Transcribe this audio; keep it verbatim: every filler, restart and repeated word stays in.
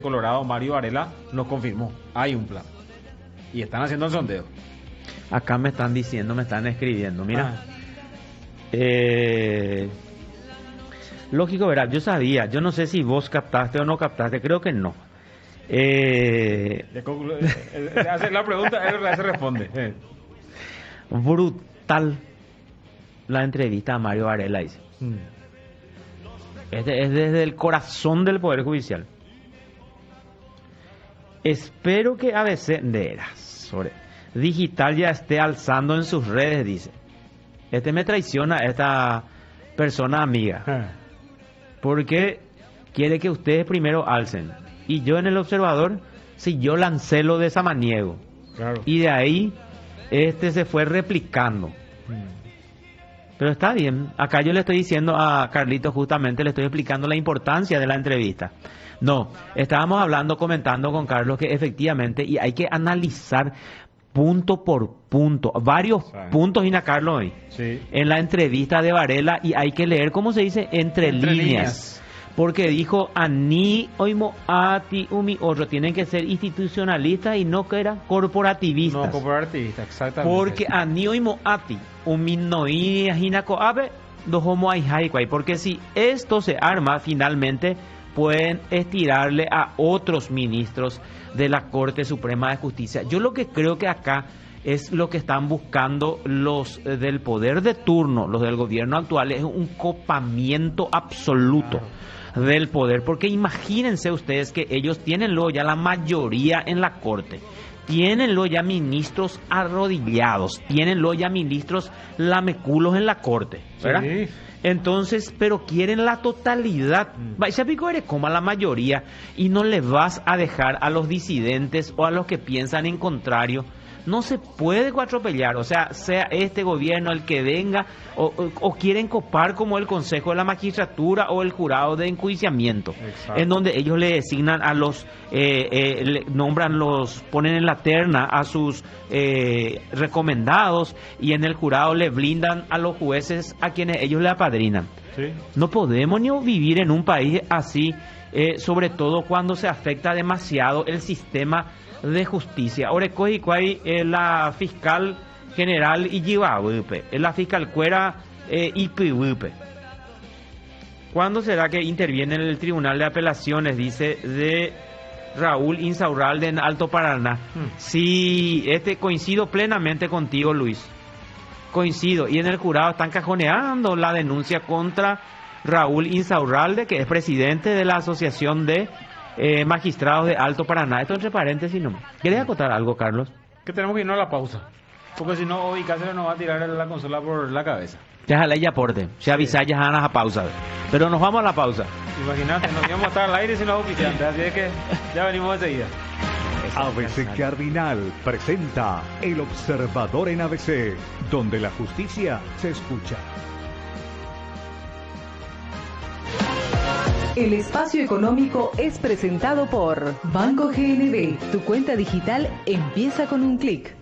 Colorado, Mario Varela, nos confirmó, hay un plan. Y están haciendo el sondeo. Acá me están diciendo, me están escribiendo, mira. Ah. Eh, lógico, verá, yo sabía, yo no sé si vos captaste o no captaste, creo que no. Eh, Le conclu- eh, eh, hace la pregunta, él se responde. Eh. brutal la entrevista a Mario Varela, dice. Mm. Este es desde el corazón del Poder Judicial. Espero que A B C de eras sobre digital ya esté alzando en sus redes, dice. Este me traiciona, esta persona amiga, Ah. porque quiere que ustedes primero alcen. Y yo en el observador, si yo lancé lo de Samaniego, Claro. y de ahí este se fue replicando. Mm. Pero está bien, acá yo le estoy diciendo a Carlito, justamente le estoy explicando la importancia de la entrevista. No, estábamos hablando, comentando con Carlos que efectivamente, y hay que analizar punto por punto, varios Sí. puntos, Ina Carlos, hoy, Sí. en la entrevista de Varela, y hay que leer, ¿cómo se dice? Entre, Entre líneas. líneas. Porque dijo, ani, oimo, ati, umi, otro, tienen que ser institucionalistas y no que eran corporativistas. No corporativista, exactamente. Porque ani, oimo, ati, umi, noi, hinako, abe, dos homo, ai, hai, kwai. Porque si esto se arma, finalmente pueden estirarle a otros ministros de la Corte Suprema de Justicia. Yo lo que creo que acá es lo que están buscando los eh, del poder de turno, los del gobierno actual, es un copamiento absoluto del poder, porque imagínense ustedes que ellos tienen luego ya la mayoría en la Corte, tienen luego ya ministros arrodillados, tienen luego ya ministros lameculos en la Corte, ¿verdad? Sí. Entonces, pero quieren la totalidad. Mm. Vais a pico eres como la mayoría y no le vas a dejar a los disidentes o a los que piensan en contrario. No se puede atropellar, o sea, sea este gobierno el que venga o, o, o quieren copar como el Consejo de la Magistratura o el Jurado de Enjuiciamiento, Exacto. en donde ellos le designan a los, eh, eh, le nombran los, ponen en la terna a sus eh, recomendados y en el jurado le blindan a los jueces a quienes ellos le apadrinan. Sí. No podemos ni vivir en un país así, eh, sobre todo cuando se afecta demasiado el sistema de justicia. Oreco y Cuay, eh, la fiscal general Iyibahuipe, la fiscal cuera eh, Ipihuipe. ¿Cuándo será que interviene en el Tribunal de Apelaciones? Dice de Raúl Insaurralde en Alto Paraná. Hmm. Sí, este coincido plenamente contigo, Luis. Coincido. Y en el jurado están cajoneando la denuncia contra Raúl Insaurralde, que es presidente de la Asociación de eh, Magistrados de Alto Paraná. Esto entre paréntesis, ¿no? ¿Quieres acotar algo, Carlos? Que tenemos que irnos a la pausa. Porque si no, hoy Cáceres nos va a tirar la consola por la cabeza. Ya la ya aporte. Se avisa ya a pausa. Pero nos vamos a la pausa. Imagínate, nos íbamos a estar al aire sin los oficiantes. Así es que ya venimos enseguida. A B C Cardinal presenta El Observador en A B C, donde la justicia se escucha. El espacio económico es presentado por Banco G N B. Tu cuenta digital empieza con un clic.